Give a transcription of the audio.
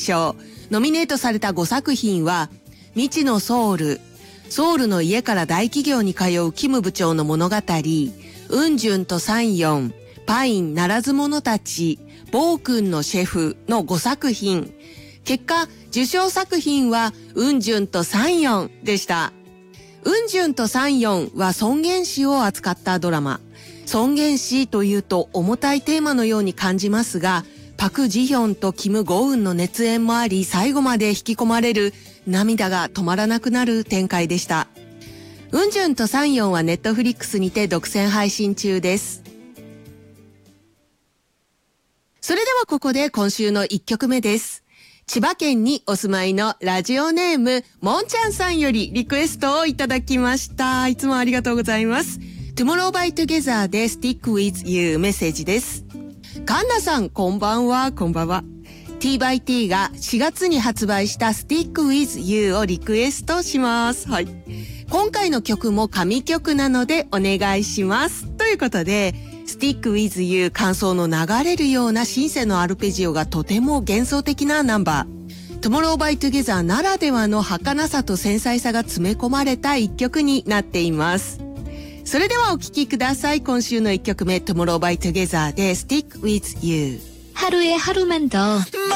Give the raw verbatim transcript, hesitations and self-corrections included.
賞。ノミネートされたごさく品は、未知のソウル、ソウルの家から大企業に通うキム部長の物語、ウンジュンとサンヨン、パインならず者たち、ボー君のシェフのごさく品。結果、受賞作品はウンジュンとサンヨンでした。ウンジュンとサンヨンは尊厳死を扱ったドラマ。尊厳死というと重たいテーマのように感じますが、パク・ジヒョンとキム・ゴウンの熱演もあり、最後まで引き込まれる涙が止まらなくなる展開でした。ウンジュンとサンヨンはネットフリックスにて独占配信中です。それではここで今週のいっきょくめです。千葉県にお住まいのラジオネームもんちゃんさんよりリクエストをいただきました。いつもありがとうございます。Tomorrow by Together で Stick with You メッセージです。カンナさんこんばんは。こんばんは。T by T がしがつに発売した Stick with You をリクエストします。はい。今回の曲も神曲なのでお願いします。ということで、Stick with You 感想の流れるようなシンセのアルペジオがとても幻想的なナンバー。Tomorrow by Together ならではの儚さと繊細さが詰め込まれた一曲になっています。それではお聴きください。今週の一曲目 Tomorrow by Together で Stick with You。 하루에 하루만 더